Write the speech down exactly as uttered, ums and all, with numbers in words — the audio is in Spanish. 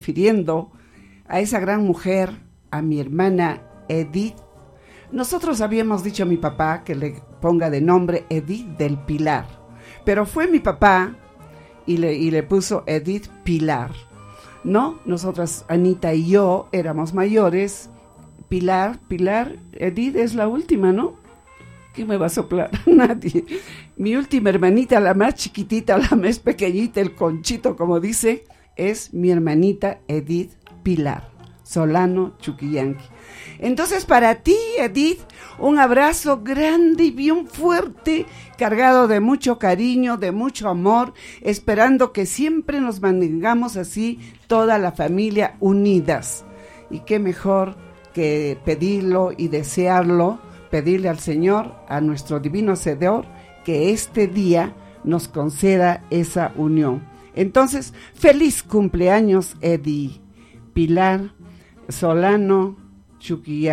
refiriendo a esa gran mujer, a mi hermana Edith. Nosotros habíamos dicho a mi papá que le ponga de nombre Edith del Pilar, pero fue mi papá y le, y le puso Edith Pilar, ¿no? Nosotras, Anita y yo, éramos mayores. Pilar, Pilar, Edith es la última, ¿no? ¿Quién me va a soplar? Nadie. Mi última hermanita, la más chiquitita, la más pequeñita, el conchito, como dice, es mi hermanita Edith Pilar Solano Chuquillanqui. Entonces, para ti, Edith, un abrazo grande y bien fuerte, cargado de mucho cariño, de mucho amor, esperando que siempre nos mantengamos así, toda la familia unidas. Y qué mejor que pedirlo y desearlo, pedirle al Señor, a nuestro divino Hacedor, que este día nos conceda esa unión. Entonces, feliz cumpleaños, Edith Pilar Solano Chuquillanqui.